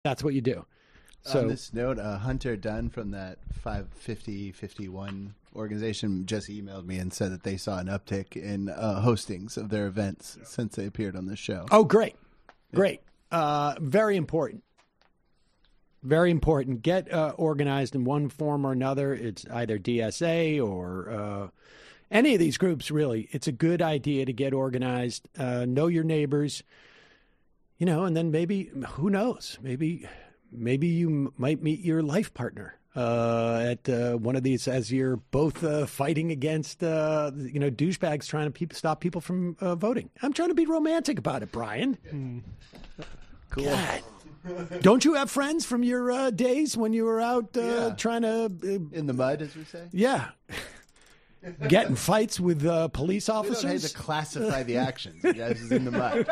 That's what you do. So, on this note, Hunter Dunn from that 550-51 organization just emailed me and said that they saw an uptick in hostings of their events since they appeared on this show. Oh, great. Great. Very important. Very important. Get organized in one form or another. It's either DSA or any of these groups, really. It's a good idea to get organized, know your neighbors, and then maybe, who knows, maybe you might meet your life partner at one of these as you're both fighting against, douchebags trying to stop people from voting. I'm trying to be romantic about it, Brian. Cool. God. Don't you have friends from your days when you were out trying to... in the mud, as we say? Yeah. Get in fights with police officers? We don't have to classify the actions. You guys is in the mud.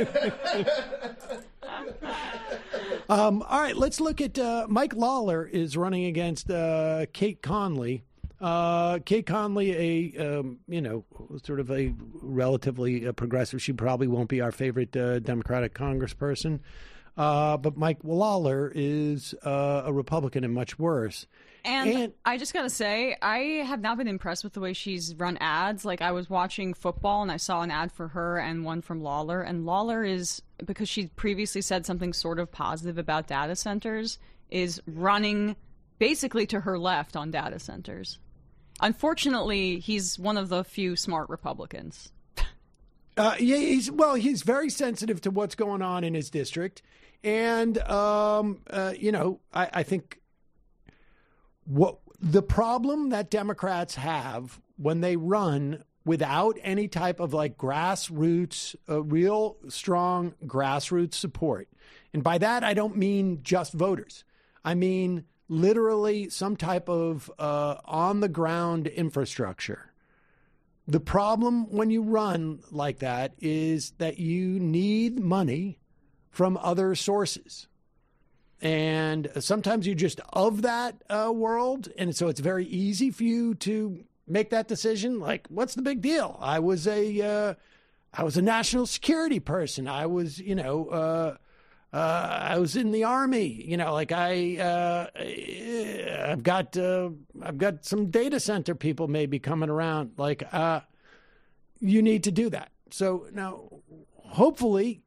All right, let's look at Mike Lawler is running against Kate Conley. Kate Conley, sort of a relatively progressive. She probably won't be our favorite Democratic congressperson. But Mike Lawler is a Republican and much worse. And I just got to say, I have not been impressed with the way she's run ads. Like, I was watching football and I saw an ad for her and one from Lawler. And Lawler is, because she previously said something sort of positive about data centers, is running basically to her left on data centers. Unfortunately, he's one of the few smart Republicans. He's very sensitive to what's going on in his district. And, I think what the problem that Democrats have when they run without any type of grassroots, real strong grassroots support. And by that, I don't mean just voters. I mean literally some type of on the ground infrastructure. The problem when you run like that is that you need money from other sources. And sometimes you're just of that world. And so it's very easy for you to make that decision. Like, what's the big deal? I was a national security person. I was, I was in the Army. I've got some data center people maybe coming around. You need to do that. So now, hopefully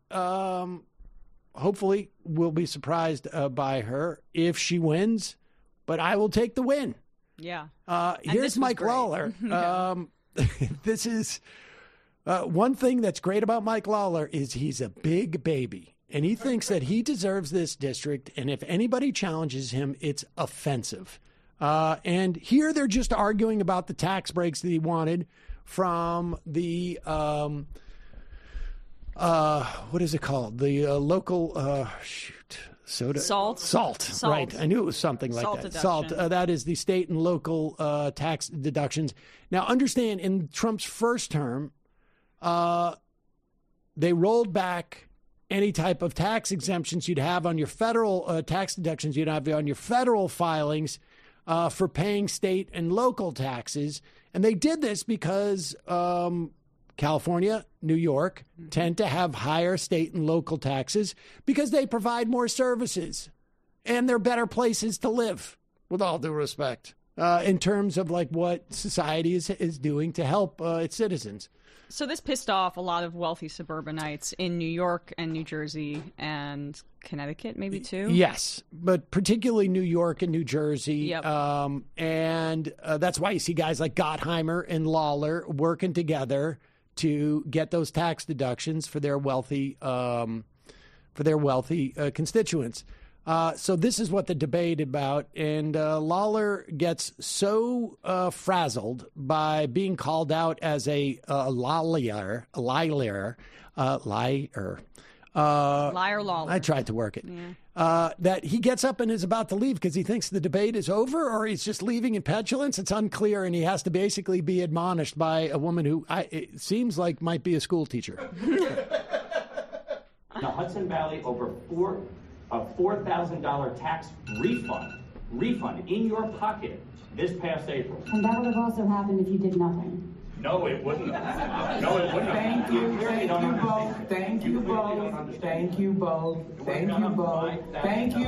we'll be surprised by her if she wins, but I will take the win. Yeah. Here's Mike Lawler. This is one thing that's great about Mike Lawler is he's a big baby, and he thinks that he deserves this district, and if anybody challenges him, it's offensive. And here they're just arguing about the tax breaks that he wanted from the what is it called? The local soda salt. Right. I knew it was something like that. Deduction. Salt. That is the state and local tax deductions. Now, understand, in Trump's first term, they rolled back any type of tax exemptions you'd have on your federal tax deductions you'd have on your federal filings for paying state and local taxes. And they did this because California, New York tend to have higher state and local taxes because they provide more services and they're better places to live, with all due respect, in terms of what society is doing to help its citizens. So this pissed off a lot of wealthy suburbanites in New York and New Jersey and Connecticut, maybe too. Yes, but particularly New York and New Jersey. Yep. And that's why you see guys like Gottheimer and Lawler working together to get those tax deductions for their wealthy constituents. So this is what the debate about, and Lawler gets so frazzled by being called out as a liar. Liar Lawler. I tried to work it. Yeah. That he gets up and is about to leave because he thinks the debate is over, or he's just leaving in petulance. It's unclear, and he has to basically be admonished by a woman who it seems like might be a school teacher. The Hudson Valley over a $4,000 tax refund in your pocket this past April. And that would have also happened if you did nothing. No, it wouldn't have. No, it wouldn't have. Thank you both. Thank you both. Thank you both. Thank you both. Thank you.